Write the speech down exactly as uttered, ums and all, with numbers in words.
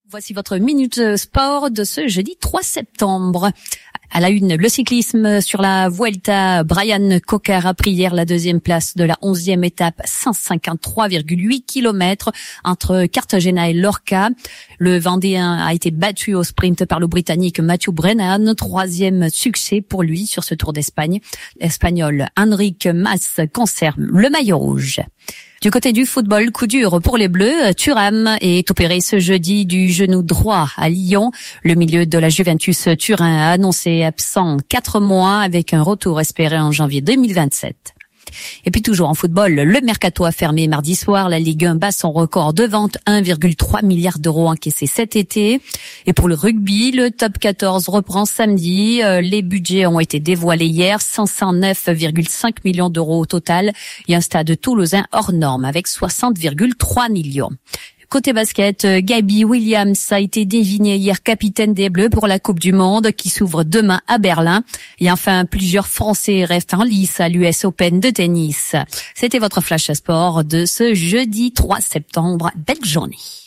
Voici votre minute sport de ce jeudi trois septembre. À la une, le cyclisme sur la Vuelta. Brian Kocher a pris hier la deuxième place de la onzième étape, cent cinquante-trois virgule huit kilomètres entre Cartagena et Lorca. Le Vendéen a été battu au sprint par le Britannique Matthew Brennan. Troisième succès pour lui sur ce Tour d'Espagne. L'Espagnol Enric Mas conserve le maillot rouge. Du côté du football, coup dur pour les Bleus. Thuram est opéré ce jeudi du genou droit à Lyon. Le milieu de la Juventus Turin a annoncé absent quatre mois avec un retour espéré en janvier deux mille vingt-sept. Et puis toujours en football, le Mercato a fermé mardi soir. La Ligue un bat son record de vente, un virgule trois milliard d'euros encaissés cet été. Et pour le rugby, le top quatorze reprend samedi. Les budgets ont été dévoilés hier, cinq cent neuf virgule cinq millions d'euros au total. Et un stade toulousain hors norme avec soixante virgule trois millions. Côté basket, Gabby Williams a été désigné hier capitaine des Bleus pour la Coupe du Monde qui s'ouvre demain à Berlin. Et enfin, plusieurs Français restent en lice à l'U S Open de tennis. C'était votre Flash Sport de ce jeudi trois septembre. Belle journée.